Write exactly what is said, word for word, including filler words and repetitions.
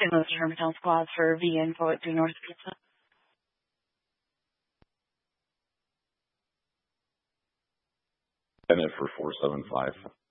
Saint Louis Hermantown Squad for V Info at Due North Pizza. And then for four seven five.